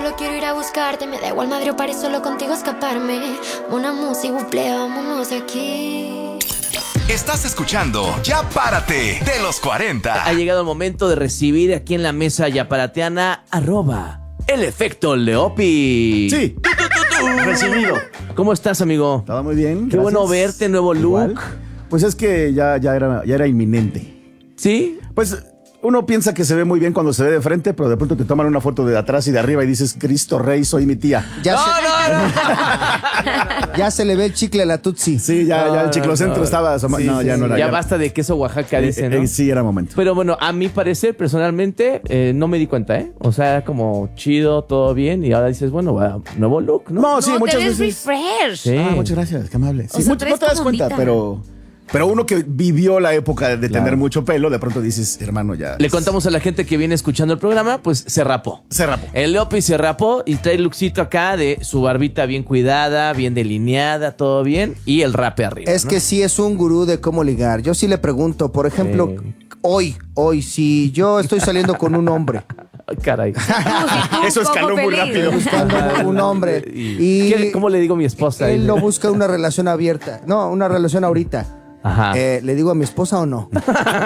solo quiero ir a buscarte. Me da igual Madrid o París, solo contigo escaparme. Una música, buple, vámonos de aquí. Estás escuchando Ya Párate de los 40. Ha llegado el momento de recibir aquí en la mesa yaparateana @el efecto Leopi. Sí. Recibido. ¿Cómo estás, amigo? Estaba muy bien. Qué bueno verte, nuevo look. Igual. Pues es que ya era inminente. ¿Sí? Pues uno piensa que se ve muy bien cuando se ve de frente, pero de pronto te toman una foto de atrás y de arriba y dices, Cristo Rey, soy mi tía. Ya se le ve el chicle a la Tutsi. Sí, ya el chiclocentro estaba asomando. Sí, ya sí. no era. Ya basta de queso Oaxaca, dice, ¿no? Sí, era momento. Pero bueno, a mi parecer, personalmente, no me di cuenta, ¿eh? O sea, como chido, todo bien, y ahora dices, bueno, nuevo look, ¿no? No, sí, No, muchas te ves veces. refresh. Sí. Muchas gracias, qué amable. Sí, sea, no tú eres te das como cuenta, ondita. pero uno que vivió la época de tener Claro. mucho pelo, de pronto dices, hermano, ya. Le contamos a la gente que viene escuchando el programa, pues se rapó. Se rapó. El Leopi se rapó y trae el lookcito acá de su barbita bien cuidada, bien delineada, todo bien, y el rape arriba. Es ¿no? que sí es un gurú de cómo ligar. Yo sí le pregunto, por ejemplo, Sí. hoy, si yo estoy saliendo con un hombre, Ay, caray. Eso escaló muy rápido. buscando un hombre, y ¿Cómo le digo a mi esposa? él lo busca una relación abierta, no, una relación ahorita. Ajá. ¿Le digo a mi esposa o no?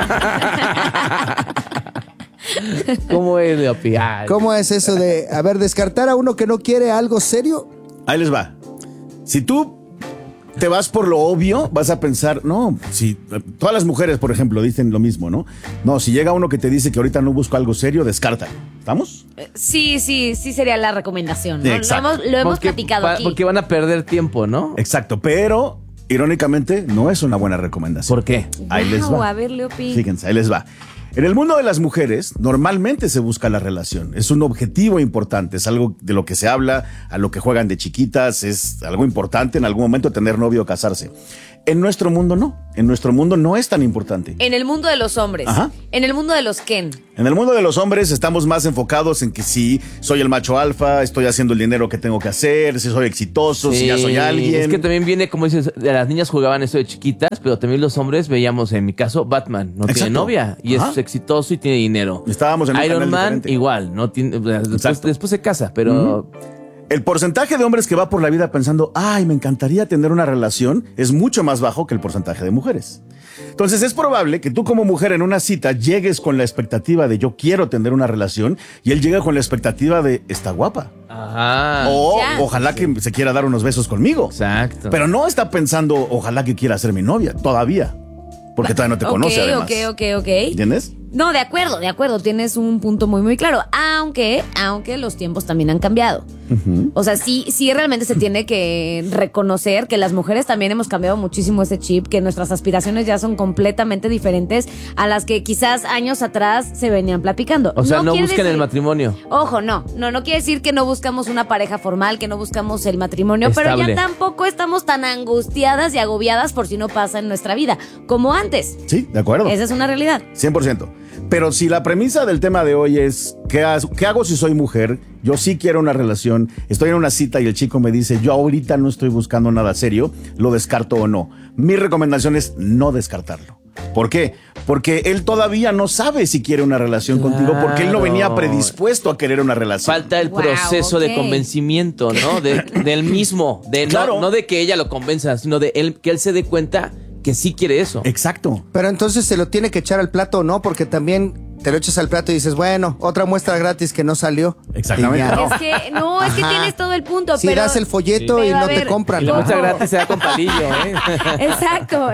¿Cómo es, Leopi? Ay, ¿Cómo es eso de, a ver, descartar a uno que no quiere algo serio? Ahí les va. Si tú te vas por lo obvio, vas a pensar, no, si todas las mujeres, por ejemplo, dicen lo mismo, ¿no? No, si llega uno que te dice que ahorita no busco algo serio, descarta. ¿Estamos? Sí sería la recomendación, ¿no? Exacto. Lo hemos porque, platicado aquí. Porque van a perder tiempo, ¿no? Exacto, pero irónicamente no es una buena recomendación. ¿Por qué? Ahí les Guau, va. a ver, Leopi. Fíjense, ahí les va. En el mundo de las mujeres, normalmente se busca la relación. Es un objetivo importante, es algo de lo que se habla, a lo que juegan de chiquitas, es algo importante en algún momento tener novio o casarse. En nuestro mundo no. En nuestro mundo no es tan importante. En el mundo de los hombres. Ajá. En el mundo de los Ken. En el mundo de los hombres estamos más enfocados en que si soy el macho alfa, estoy haciendo el dinero que tengo que hacer, si soy exitoso, si ya soy alguien. Es que también viene, como dices, las niñas jugaban eso de chiquitas, pero también los hombres veíamos, en mi caso, Batman no tiene Exacto. novia y Ajá. es exitoso y tiene dinero. Estábamos en un Iron canal Man diferente. igual, no tiene, Exacto. después se casa, pero El porcentaje de hombres que va por la vida pensando, ay, me encantaría tener una relación, es mucho más bajo que el porcentaje de mujeres. Entonces es probable que tú como mujer en una cita llegues con la expectativa de yo quiero tener una relación y él llega con la expectativa de está guapa. ajá. O Ya. ojalá que se quiera dar unos besos conmigo. Exacto. Pero no está pensando ojalá que quiera ser mi novia, todavía. Porque todavía no te conoce además. Ok. ¿Entiendes? No, de acuerdo, tienes un punto muy, muy claro. Aunque los tiempos también han cambiado. O sea, sí realmente se tiene que reconocer que las mujeres también hemos cambiado muchísimo ese chip, que nuestras aspiraciones ya son completamente diferentes a las que quizás años atrás se venían platicando. O sea, no quiere busquen el decir- matrimonio. Ojo, no quiere decir que no buscamos una pareja formal, que no buscamos el matrimonio, pero Estable. ya tampoco estamos tan angustiadas y agobiadas por si no pasa en nuestra vida, como antes. Sí, de acuerdo. Esa es una realidad. 100%. Pero si la premisa del tema de hoy es ¿qué hago si soy mujer? Yo sí quiero una relación, estoy en una cita y el chico me dice yo ahorita no estoy buscando nada serio, ¿lo descarto o no? Mi recomendación es no descartarlo. ¿Por qué? Porque él todavía no sabe si quiere una relación contigo, porque él no venía predispuesto a querer una relación. Falta el Wow, proceso de ok. convencimiento, ¿no? Del mismo. Claro. No de que ella lo convenza, sino de él, que él se dé cuenta que sí quiere eso. Exacto. Pero entonces se lo tiene que echar al plato o no, porque también te lo echas al plato y dices, bueno, otra muestra gratis que no salió. Exactamente. Y ya. No. Es que Ajá. tienes todo el punto, Si pero das el folleto Sí. y Pero no a te ver, compran. Y la Ojo. muestra gratis se da con palillo, ¿eh? Exacto.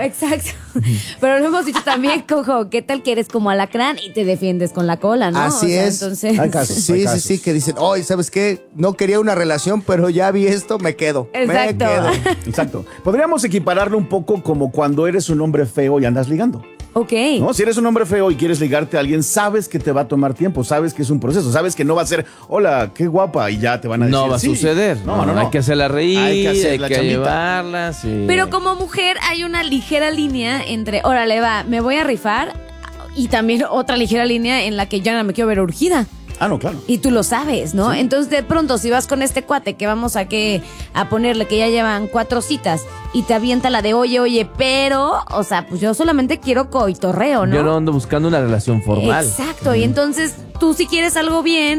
Pero lo hemos dicho también, cojo, ¿qué tal que eres como alacrán y te defiendes con la cola, no? Así es. Entonces, Hay casos. Sí, que dicen, oye, ¿sabes qué? No quería una relación, pero ya vi esto, me quedo. Exacto. Me quedo. Exacto. Podríamos equipararlo un poco como cuando eres un hombre feo y andas ligando. ok. ¿No? Si eres un hombre feo y quieres ligarte a alguien, sabes que te va a tomar tiempo, sabes que es un proceso, sabes que no va a ser, hola, qué guapa, y ya te van a decir. No va a sí. suceder. No. Hay que hacerla reír, Hay que hacer la chambita. llevarla, sí. Pero como mujer hay una ligera línea entre, órale, va, me voy a rifar, y también otra ligera línea en la que ya no me quiero ver urgida. Ah, no, claro. Y tú lo sabes, ¿no? Sí. Entonces, de pronto, si vas con este cuate que vamos a ponerle que ya llevan 4 citas y te avienta la de, oye, pero, o sea, pues yo solamente quiero coitorreo, ¿no? Yo no ando buscando una relación formal. Exacto. Y entonces, tú si quieres algo bien,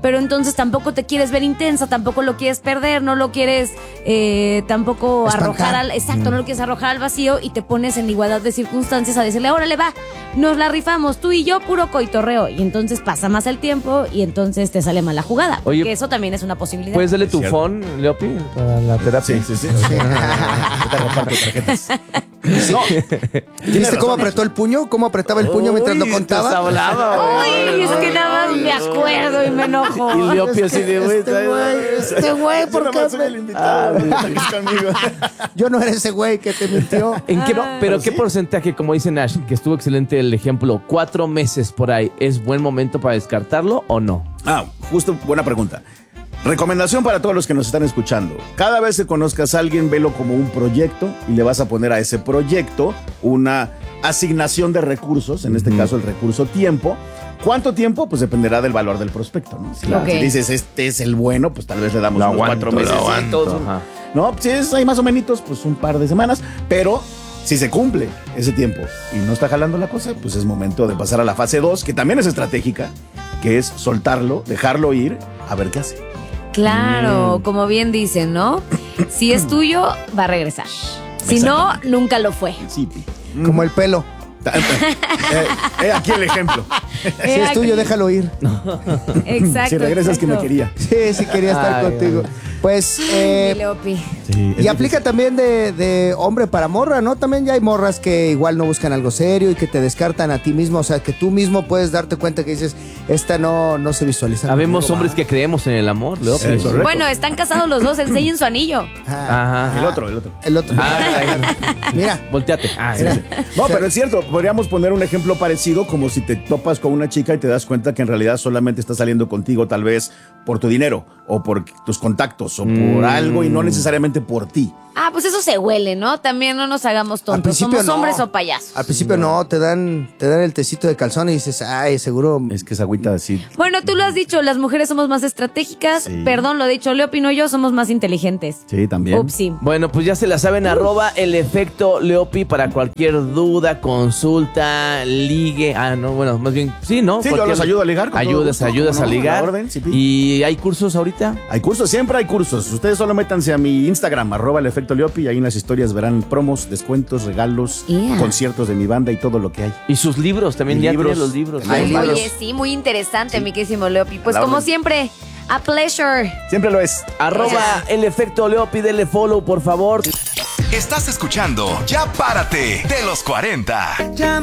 pero entonces tampoco te quieres ver intensa, tampoco lo quieres perder, no lo quieres tampoco Espantar. arrojar no lo quieres arrojar al vacío y te pones en igualdad de circunstancias a decirle, órale va, nos la rifamos, tú y yo, puro coitorreo. Y entonces pasa más el tiempo y entonces te sale mal la jugada. Oye, porque eso también es una posibilidad. ¿Puedes darle tu phone, Leopi, para la terapia? Sí. Te reparto tarjetas. No. ¿Viste cómo apretó el puño? ¿Cómo apretaba el puño mientras lo contaba? Ay, es que nada más me acuerdo y me enojo. Y Leopi así de, güey, Este güey, ¿por qué? soy el invitado. Conmigo. Yo no era ese güey que te mintió. ¿En qué, pero qué porcentaje, como dice Nash, que estuvo excelente el ejemplo, 4 meses por ahí, ¿es buen momento para descartarlo o no? Justo buena pregunta. Recomendación para todos los que nos están escuchando. Cada vez que conozcas a alguien, velo como un proyecto y le vas a poner a ese proyecto una asignación de recursos, en este caso el recurso tiempo. ¿Cuánto tiempo? Pues dependerá del valor del prospecto, ¿no? Si dices, este es el bueno, pues tal vez le damos unos 4 meses. No, si es ahí más o menos, pues un par de semanas, pero si se cumple ese tiempo y no está jalando la cosa, pues es momento de pasar a la fase 2, que también es estratégica, que es soltarlo, dejarlo ir, a ver qué hace. Claro, como bien dicen, ¿no? Si es tuyo, va a regresar. Si no, nunca lo fue. Sí. Como el pelo. Aquí el ejemplo. Si es tuyo, déjalo ir. Exacto. Si regresas que me exacto. quería. Sí, quería estar contigo. Pues, Mi Leopi. y aplica también de hombre para morra, ¿no? También ya hay morras que igual no buscan algo serio y que te descartan a ti mismo. O sea, que tú mismo puedes darte cuenta que dices, esta no se visualiza. Habemos hombres que creemos en el amor, Leopi. Eso. Correcto. Bueno, están casados los dos, enseñen su anillo. Ajá. El otro. El otro. Mira. Volteate. Sí. No, pero es cierto, podríamos poner un ejemplo parecido, como si te topas con una chica y te das cuenta que en realidad solamente está saliendo contigo tal vez por tu dinero o por tus contactos o por algo y no necesariamente por ti. Pues eso se huele, ¿no? También no nos hagamos Al tontos. principio Somos no. hombres o payasos. Al principio no, te dan el tecito de calzón y dices, ay, seguro. Es que esa agüita así. Bueno, tú lo has dicho, las mujeres somos más estratégicas. Sí. Perdón, lo he dicho, Leopi no yo, somos más inteligentes. Sí, también. Upsi. Bueno, pues ya se la saben, @el efecto Leopi para cualquier duda, consulta, ligue. Bueno, más bien, sí, ¿no? Sí, yo los ayudo a ligar con todo Ayudas gusto, a ¿cómo no? ligar. A la orden, sí, pi. ¿Y hay cursos ahorita? Hay cursos, siempre hay cursos. Ustedes solo métanse a mi Instagram, @el efecto Leopi, y ahí en las historias verán promos, descuentos, regalos, conciertos de mi banda y todo lo que hay. Y sus libros, también ya Libros. tienen los libros. Hay libros. Oye, sí, muy interesante, mi querísimo Leopi. Pues A la como orden. siempre, a pleasure. Siempre lo es. @el efecto Leopi, denle follow, por favor. Estás escuchando Ya Párate de los 40. Ya